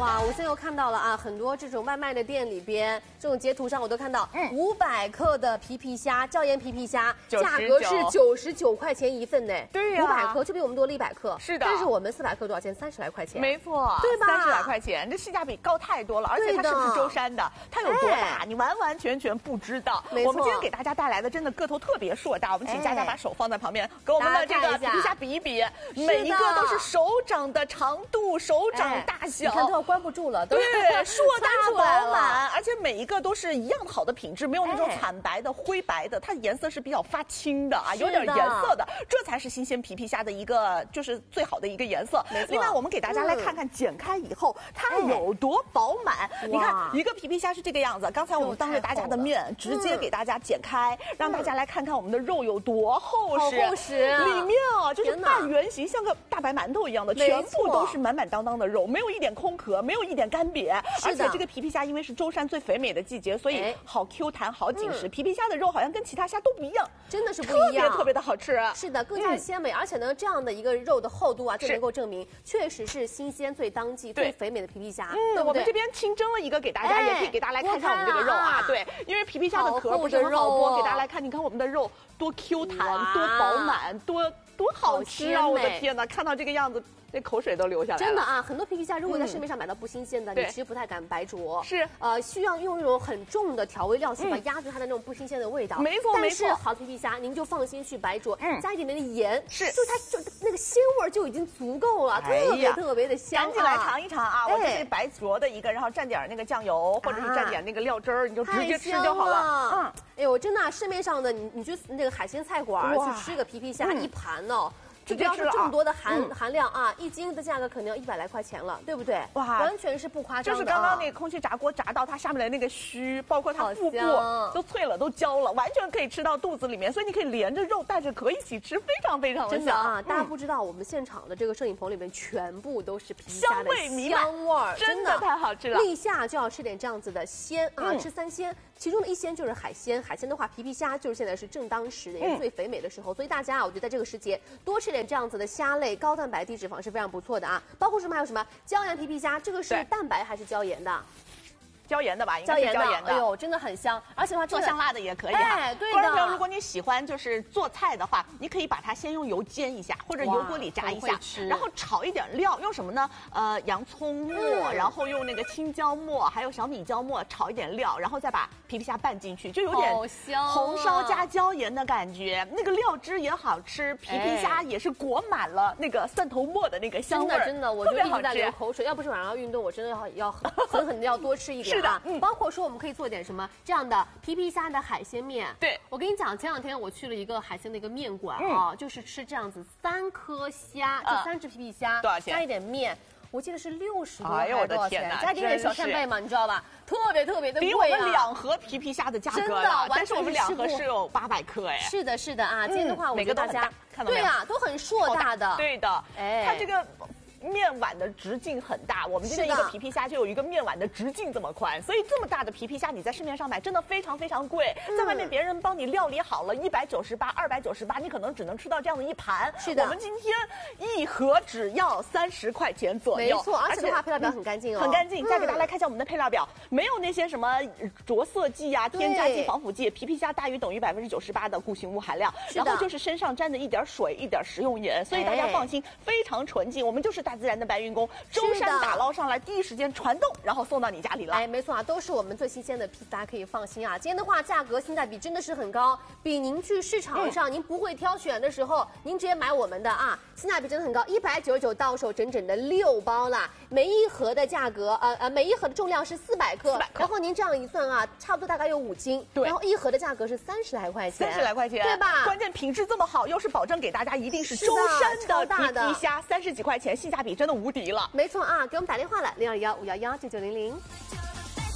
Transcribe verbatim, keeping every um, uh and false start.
哇，我现在又看到了啊，很多这种外卖的店里边，这种截图上我都看到，五百克的皮皮虾，椒盐皮皮虾，价格是九十九块钱一份呢。 对呀， 五百克就比我们多了一百克。 是的， 但是我们四百克多少钱？三十来块钱。 没错， 对吧？ 三十来块钱，这性价比高太多了。而且它是不是舟山的？它有多大？你完完全全不知道。 没错。 我们今天给大家带来的真的个头特别硕大，我们请佳佳把手放在旁边，给我们的这个皮皮虾比一比，每一个都是手掌的长度，手掌大小。 你看都要关不住了， 对，硕大饱满，而且每一个都是一样好的品质，没有那种惨白的、灰白的，它颜色是比较发青的啊，有点颜色的，这才是新鲜皮皮虾的一个就是最好的一个颜色。另外，我们给大家来看看剪开以后它有多饱满。你看，一个皮皮虾是这个样子，刚才我们当着大家的面直接给大家剪开，让大家来看看我们的肉有多厚实， 厚实， 里面啊就是半圆形，像个大白馒头一样的，全部都是满满当当的肉，没有一点空壳，没有一点干瘪。而且这个皮皮虾因为是舟山最肥美的季节，所以好 Q 弹，好紧实。皮皮虾的肉好像跟其他虾都不一样， 真的是不一样， 特别特别的好吃。 是的，更加鲜美，而且呢，这样的一个肉的厚度啊，就能够证明确实是新鲜、最当季、最肥美的皮皮虾。 嗯，我们这边清蒸了一个给大家，也可以给大家来看看我们这个肉啊。对，因为皮皮虾的壳不是很好剥，给大家来看，你看我们的肉多 Q 弹，多饱满，多多好吃啊！我的天哪，看到这个样子。那口水都流下来了。 真的啊，很多皮皮虾如果在市面上买到不新鲜的，你其实不太敢白灼。 是， 呃，需要用那种很重的调味料去把压住它的那种不新鲜的味道。 没错，没错。 但是好皮皮虾，您就放心去白灼，加一点点的盐， 是， 就它就那个鲜味就已经足够了，特别特别的香。 赶紧来尝一尝啊！我这是白灼的一个，然后蘸点那个酱油，或者是蘸点那个料汁儿，你就直接吃就好了。 嗯，哎呦，真的，市面上的你你去那个海鲜菜馆去吃个皮皮虾一盘哦。就不要说这么多的含、嗯、含量啊，一斤的价格可能要一百来块钱了，对不对？哇，完全是不夸张的、啊。 就是刚刚那个空气炸锅炸到它下面的那个须，包括它腹部都脆了，都焦了，完全可以吃到肚子里面，所以你可以连着肉带着壳一起吃，非常非常的香。 真的啊，嗯、大家不知道我们现场的这个摄影棚里面全部都是皮皮虾的香味儿， 真的太好吃了。 立夏就要吃点这样子的鲜啊，嗯、吃三鲜，其中的一鲜就是海鲜，海鲜的话皮皮虾就是现在是正当时的也是最肥美的时候，嗯、所以大家啊，我觉得在这个时节多吃点这样子的虾类高蛋白低脂肪是非常不错的啊，包括什么还有什么椒盐皮皮虾，这个是蛋白还是椒盐的？ 椒盐的吧， 椒盐的，哎呦，真的很香，而且的话做香辣的也可以哈。 哎，对的。 观众朋友，如果你喜欢就是做菜的话，你可以把它先用油煎一下，或者油锅里炸一下，然后炒一点料，用什么呢？呃，洋葱末，嗯、然后用那个青椒末，还有小米椒末炒一点料，然后再把皮皮虾拌进去，就有点红烧加椒盐的感觉。那个料汁也好吃，皮皮虾也是裹满了那个蒜头末的那个香味， 真的真的，我就一直在流口水。要不是晚上要运动，我真的要要狠狠的要多吃一点。 是的， 嗯，包括说我们可以做点什么这样的皮皮虾的海鲜面。 对， 我跟你讲，前两天我去了一个海鲜的一个面馆啊，嗯、就是吃这样子三颗虾，就三只皮皮虾， 多少钱？ 加一点面。我记得是六十多还是多少钱？加一点点小扇贝嘛，你知道吧？特别特别的贵、啊， 比我们两盒皮皮虾的价格真的， 但是我们两盒是有八百克哎。 是的，是的啊，今天的话，我觉得大家看到没有？ 对啊，都很硕大的。 对的，哎，它这个。面碗的直径很大，我们今天一个皮皮虾就有一个面碗的直径这么宽，所以这么大的皮皮虾你在市面上买真的非常非常贵，嗯、在外面别人帮你料理好了，一百九十八、二百九十八，你可能只能吃到这样的一盘。 是的， 我们今天一盒只要三十块钱左右， 没错，而且的话配料表很干净哦， 很干净。再给大家来看一下我们的配料表，没有那些什么着色剂啊、添加剂、防腐剂，皮皮虾大于等于百分之九十八的固形物含量，然后就是身上沾的一点水、一点食用盐，所以大家放心，非常纯净。我们就是大自然的白云宫。舟山打捞上来，第一时间传动，然后送到你家里了。 哎，没错啊，都是我们最新鲜的皮，大家可以放心啊。今天的话，价格性价比真的是很高，比您去市场上、嗯、您不会挑选的时候，您直接买我们的啊，性价比真的很高，一百九十九到手整整的六包啦。每一盒的价格，呃呃，每一盒的重量是四百克，然后您这样一算啊，差不多大概有五斤，对，然后一盒的价格是三十来块钱， 三十来块钱， 对吧？ 关键品质这么好，又是保证给大家一定是舟山的皮皮虾，三十几块钱，性价比真的无敌了。 没错啊，给我们打电话了，零二幺五幺幺九九零零。